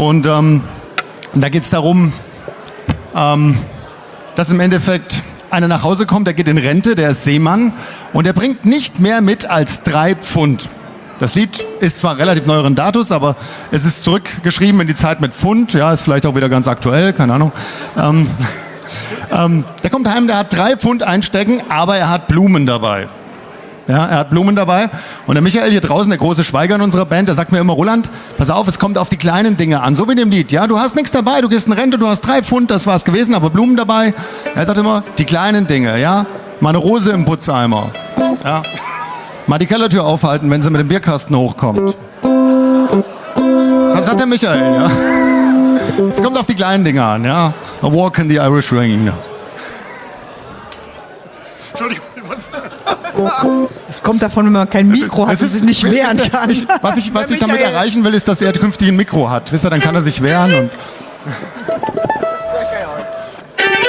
Und da geht es darum, dass im Endeffekt einer nach Hause kommt, der geht in Rente, der ist Seemann und der bringt nicht mehr mit als 3 Pfund. Das Lied ist zwar relativ neueren Datus, aber es ist zurückgeschrieben in die Zeit mit Pfund. Ja, ist vielleicht auch wieder ganz aktuell, keine Ahnung. Der kommt heim, der hat 3 Pfund einstecken, aber er hat Blumen dabei. Ja, er hat Blumen dabei. Und der Michael hier draußen, der große Schweiger in unserer Band, der sagt mir immer, Roland, pass auf, es kommt auf die kleinen Dinge an. So wie in dem Lied. Ja, du hast nichts dabei, du gehst in Rente, du hast 3 Pfund, das war's gewesen, aber Blumen dabei. Er sagt immer, die kleinen Dinge, ja. Mal eine Rose im Putzeimer. Ja. Mal die Kellertür aufhalten, wenn sie mit dem Bierkasten hochkommt. Das sagt der Michael, ja. Es kommt auf die kleinen Dinge an, ja. A walk in the Irish Ring. Entschuldigung. Es kommt davon, wenn man kein Mikro hat und sich nicht wehren kann. Was ich damit erreichen will, ist, dass er künftig ein Mikro hat. Wisst ihr, dann kann er sich wehren. Und